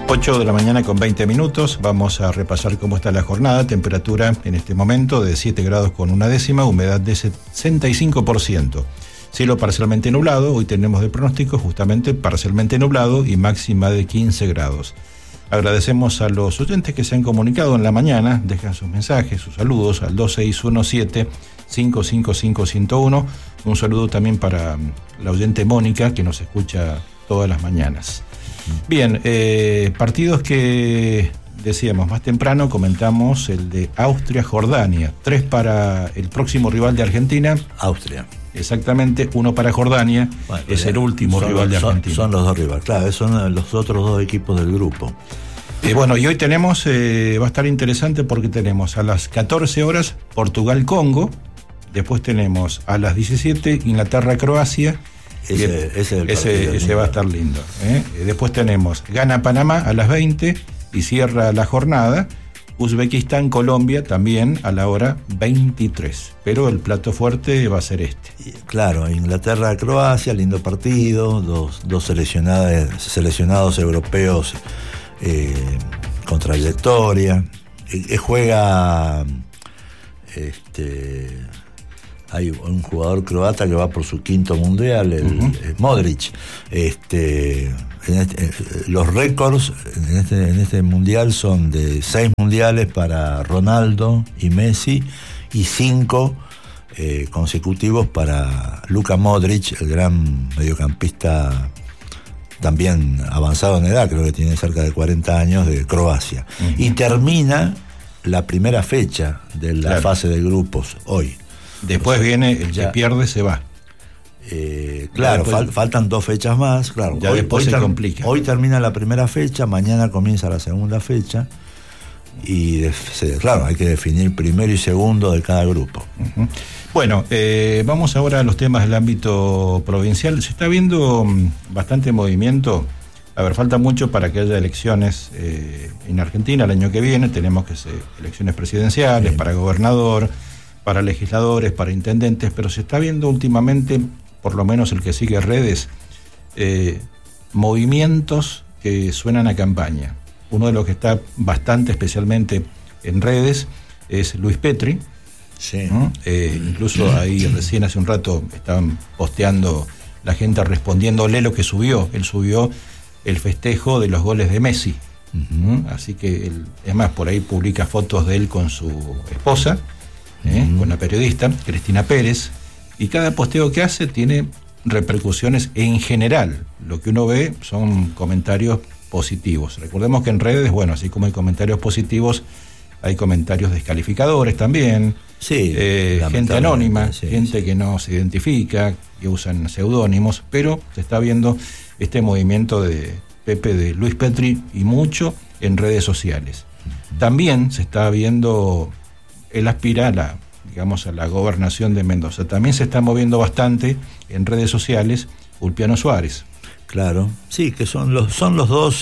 8 de la mañana con 20 minutos. Vamos a repasar cómo está la jornada. Temperatura en este momento de 7 grados con una décima, humedad de 65%. Cielo parcialmente nublado. Hoy tenemos de pronóstico justamente parcialmente nublado y máxima de 15 grados. Agradecemos a los oyentes que se han comunicado en la mañana. Dejan sus mensajes, sus saludos al 2617-555101. Un saludo también para la oyente Mónica, que nos escucha todas las mañanas. Bien, partidos que decíamos más temprano, comentamos el de Austria-Jordania. 3 para el próximo rival de Argentina. Austria. Exactamente, 1 para Jordania. Bueno, es el último rival de Argentina. Son los dos rivales, claro, son los otros dos equipos del grupo. Bueno, y hoy tenemos, va a estar interesante porque tenemos a las 14 horas Portugal-Congo, después tenemos a las 17 Inglaterra-Croacia. Ese va a estar lindo. Después tenemos Ghana-Panamá a las 20 y cierra la jornada Uzbekistán-Colombia también a la hora 23. Pero el plato fuerte va a ser este. Claro, Inglaterra-Croacia, lindo partido, dos seleccionados europeos con trayectoria. Juega hay un jugador croata que va por su quinto mundial, Modric. Los récords en este mundial son de 6 mundiales para Ronaldo y Messi y 5 consecutivos para Luka Modric, el gran mediocampista también avanzado en edad, creo que tiene cerca de 40 años, de Croacia. Y termina la primera fecha de la fase de grupos hoy. Después viene el que pierde, se va. Claro, faltan 2 fechas más. Claro, ya después se complica. Hoy termina la primera fecha, mañana comienza la segunda fecha. Y claro, hay que definir primero y segundo de cada grupo. Bueno, vamos ahora a los temas del ámbito provincial. Se está viendo bastante movimiento. A ver, falta mucho para que haya elecciones en Argentina el año que viene. Tenemos que ser elecciones presidenciales, para gobernador, para legisladores, para intendentes, pero se está viendo últimamente, por lo menos el que sigue redes, movimientos que suenan a campaña. Uno de los que está bastante especialmente en redes es Luis Petri. Sí. Incluso ahí recién hace un rato estaban posteando la gente respondiéndole lo que subió. Él subió el festejo de los goles de Messi. Así que es más, por ahí publica fotos de él con su esposa, con la periodista Cristina Pérez, y cada posteo que hace tiene repercusiones en general. Lo que uno ve son comentarios positivos. Recordemos que en redes, bueno, así como hay comentarios positivos, hay comentarios descalificadores también. Sí, gente anónima, gente que no se identifica, que usan seudónimos, pero se está viendo este movimiento de Luis Petri y mucho en redes sociales. También se está viendo, él aspira a la gobernación de Mendoza. También se está moviendo bastante en redes sociales Ulpiano Suárez. Claro, sí, que son los dos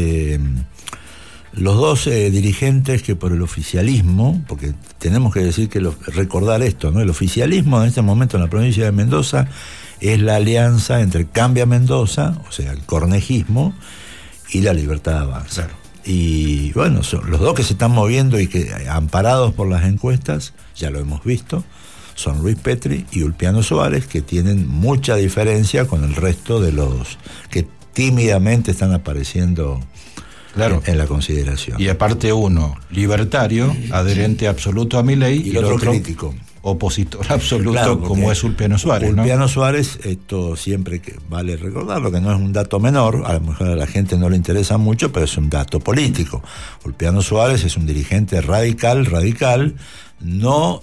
dirigentes que por el oficialismo, porque tenemos que decir recordar esto, ¿no? El oficialismo en este momento en la provincia de Mendoza es la alianza entre Cambia Mendoza, o sea, el cornejismo, y la Libertad Avanza. Claro. Y bueno, son los dos que se están moviendo y que, amparados por las encuestas, ya lo hemos visto, son Luis Petri y Ulpiano Suárez, que tienen mucha diferencia con el resto de los que tímidamente están apareciendo en la consideración. Y aparte uno libertario, adherente absoluto a Milei, y el otro crítico, opositor absoluto, como es Ulpiano Suárez. Ulpiano Suárez, esto siempre que vale recordarlo, que no es un dato menor, a lo mejor a la gente no le interesa mucho, pero es un dato político. Ulpiano Suárez es un dirigente radical, no,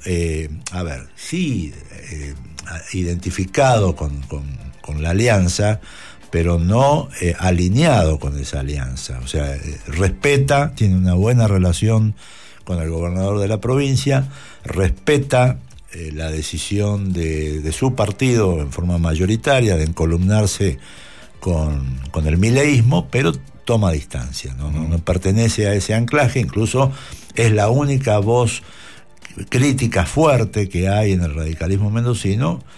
identificado con la alianza, pero no alineado con esa alianza. O sea, respeta, tiene una buena relación con el gobernador de la provincia, respeta la decisión de su partido en forma mayoritaria de encolumnarse con el mileísmo, pero toma distancia, no pertenece a ese anclaje. Incluso es la única voz crítica fuerte que hay en el radicalismo mendocino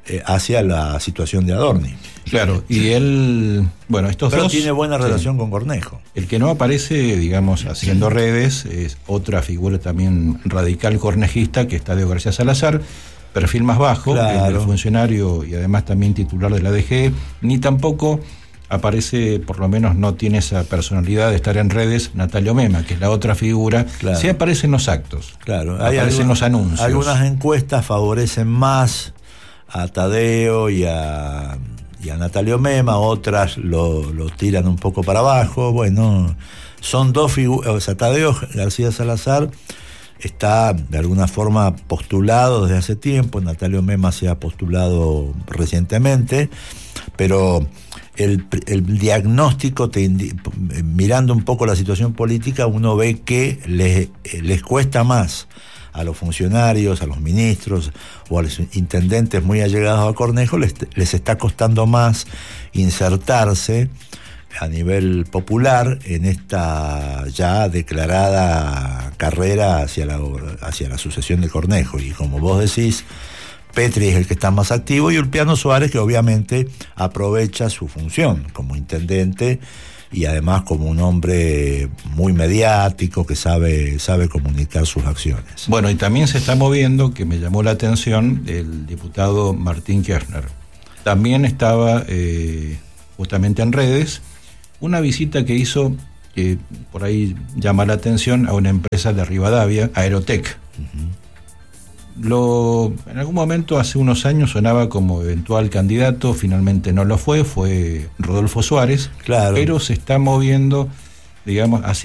hacia la situación de Adorni. Claro, y él, bueno, estos Pero dos... tiene buena relación sí, con Cornejo. El que no aparece, digamos, haciendo redes, es otra figura también radical cornejista, que está Diego García Salazar, perfil más bajo, Claro. el del funcionario y además también titular de la DG, ni tampoco aparece, por lo menos no tiene esa personalidad de estar en redes, Natalio Mema, que es la otra figura. Claro. Sí aparece en los actos, Claro, aparece en los anuncios. Algunas encuestas favorecen más a Tadeo y a Natalio Mema, otras lo tiran un poco para abajo. Bueno, son dos figuras. O sea, Tadeo García Salazar está de alguna forma postulado desde hace tiempo, Natalio Mema se ha postulado recientemente, pero el diagnóstico, mirando un poco la situación política, uno ve que les cuesta más a los funcionarios, a los ministros o a los intendentes muy allegados a Cornejo, les está costando más insertarse a nivel popular en esta ya declarada carrera hacia la sucesión de Cornejo. Y como vos decís, Petri es el que está más activo y Ulpiano Suárez, que obviamente aprovecha su función como intendente y además como un hombre muy mediático que sabe comunicar sus acciones. Bueno, y también se está moviendo, que me llamó la atención, el diputado Martín Kirchner. También estaba justamente en redes, una visita que hizo, que por ahí llama la atención, a una empresa de Rivadavia, Aerotech. En algún momento, hace unos años, sonaba como eventual candidato, finalmente no lo fue Rodolfo Suárez, Claro. pero se está moviendo, digamos, hacia